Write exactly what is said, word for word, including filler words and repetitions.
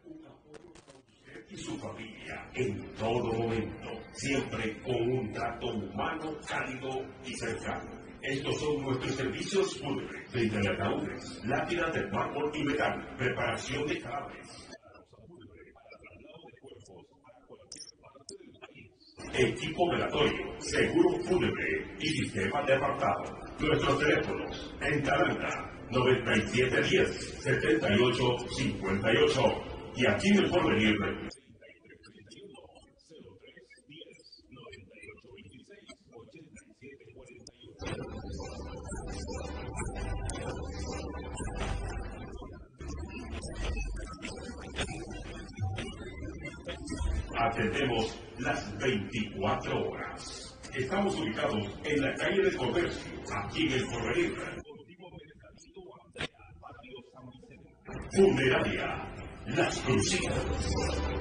Y su familia en todo momento, siempre con un trato humano, cálido y cercano. Estos son nuestros servicios fúnebres: venta de ataúdes, lápidas de mármol y metal, preparación de cadáveres, equipo velatorio, seguro fúnebre y sistema de apartado. Nuestros teléfonos en Calanda, noventa y siete diez, setenta y ocho cincuenta y ocho, y aquí en El Porvenir, atendemos las veinticuatro horas. Estamos ubicados en la calle del Comercio, aquí en El Porvenir. Funeraria Las Crucitas.